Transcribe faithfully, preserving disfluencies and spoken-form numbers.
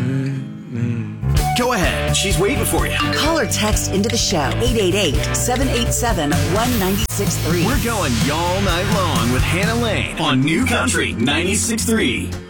Go ahead. She's waiting for you. Call or text into the show. eight eight eight, seven eight seven, one nine six three. We're going y'all night long with Hannah Lane on New Country ninety-six point three.